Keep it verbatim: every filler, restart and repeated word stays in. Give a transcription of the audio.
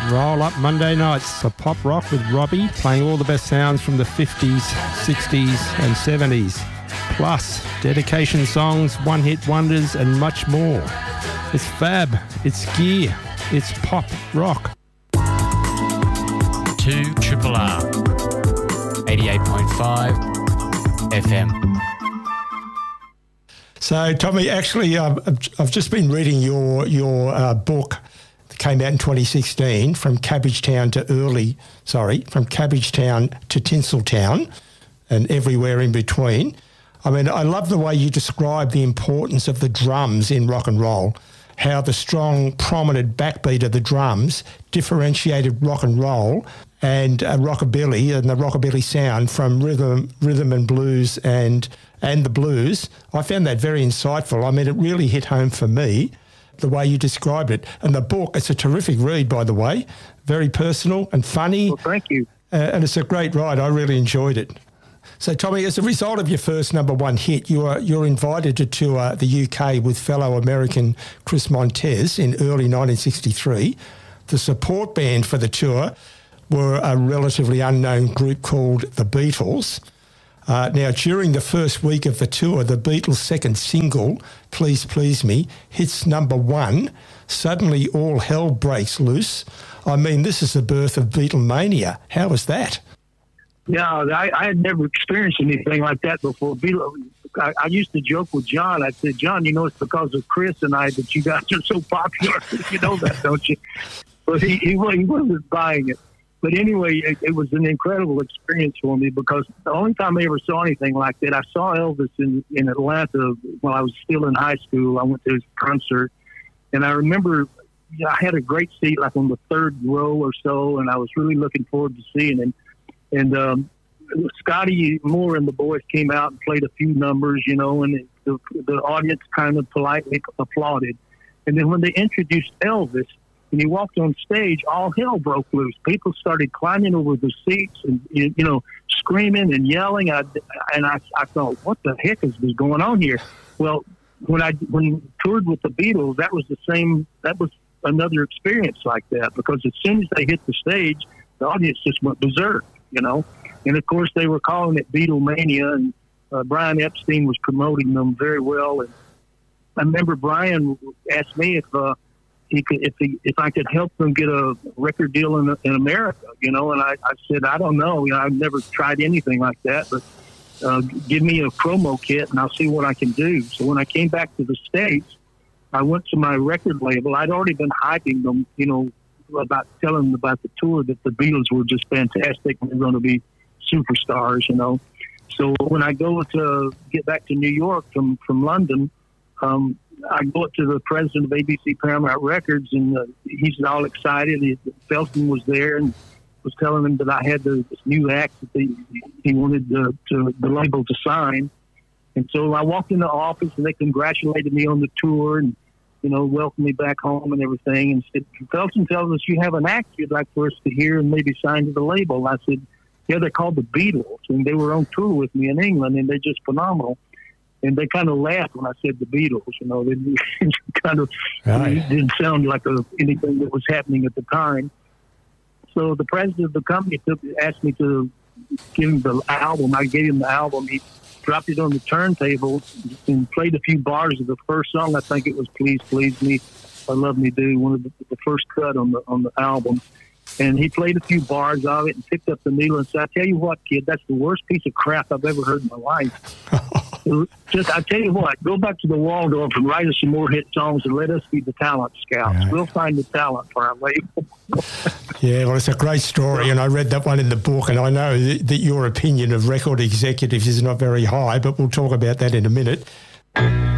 Roll Up Monday nights, a pop rock with Robbie, playing all the best sounds from the fifties, sixties and seventies. Plus, dedication songs, one-hit wonders and much more. It's fab, it's gear, it's pop rock. two Triple R, eighty-eight point five F M. So, Tommy, actually, uh, I've just been reading your your uh, book that came out in twenty sixteen, From Cabbagetown to Early, sorry, From Cabbagetown to Tinseltown and everywhere in between. I mean, I love the way you describe the importance of the drums in rock and roll, how the strong, prominent backbeat of the drums differentiated rock and roll and uh, rockabilly and the rockabilly sound from rhythm, rhythm and blues and and the blues. I found that very insightful. I mean, it really hit home for me, the way you described it. And the book, it's a terrific read, by the way, very personal and funny. Well, thank you. Uh, and it's a great ride. I really enjoyed it. So, Tommy, as a result of your first number one hit, you are, you're invited to tour the U K with fellow American Chris Montez in early nineteen sixty-three. The support band for the tour were a relatively unknown group called the Beatles. Uh, now, during the first week of the tour, the Beatles' second single, Please Please Me, hits number one. Suddenly all hell breaks loose. I mean, this is the birth of Beatlemania. How was that? Yeah, I, I had never experienced anything like that before. I, I used to joke with John. I said, John, you know, it's because of Chris and I that you guys are so popular. You know that, don't you? But he, he, he wasn't buying it. But anyway, it, it was an incredible experience for me because the only time I ever saw anything like that, I saw Elvis in, in Atlanta when I was still in high school. I went to his concert, and I remember you know, I had a great seat, like on the third row or so, and I was really looking forward to seeing him. And um, Scotty Moore and the boys came out and played a few numbers, you know, and the, the audience kind of politely applauded. And then when they introduced Elvis, and he walked on stage, all hell broke loose. People started climbing over the seats and, you know, screaming and yelling. I, and I, I thought, what the heck is going on here? Well, when I when I toured with the Beatles, that was the same, that was another experience like that, because as soon as they hit the stage, the audience just went berserk, you know. And, of course, they were calling it Beatlemania, and uh, Brian Epstein was promoting them very well. And I remember Brian asked me if uh, he could, if he, if I could help them get a record deal in in America, you know. And I, I said, I don't know, you know, I've never tried anything like that, but uh, give me a promo kit and I'll see what I can do. So when I came back to the States, I went to my record label. I'd already been hyping them, you know, about telling them about the tour, that the Beatles were just fantastic and they're going to be superstars, you know. So when I go to get back to New York from, from London, um, I go up to the president of A B C Paramount Records, and uh, he's all excited. He, Felton was there and was telling him that I had the, this new act that they, he wanted the, to, the label to sign. And so I walked in the office, and they congratulated me on the tour and, you know, welcomed me back home and everything, and said, Felton tells us you have an act you'd like for us to hear and maybe sign to the label. And I said, yeah, they're called the Beatles, and they were on tour with me in England, and they're just phenomenal. And they kind of laughed when I said the Beatles, you know. They kind of right. It didn't sound like a, anything that was happening at the time. So the president of the company took, asked me to give him the album. I gave him the album. He dropped it on the turntable and played a few bars of the first song. I think it was Please Please Me, I Love Me Do, one of the, the first cut on the on the album. And he played a few bars of it and picked up the needle and said, I tell you what, kid, that's the worst piece of crap I've ever heard in my life. Just, I tell you what, go back to the Waldorf and write us some more hit songs and let us be the talent scouts. Yeah. We'll find the talent for our label. Yeah, well, it's a great story, and I read that one in the book, and I know that, that your opinion of record executives is not very high, but we'll talk about that in a minute.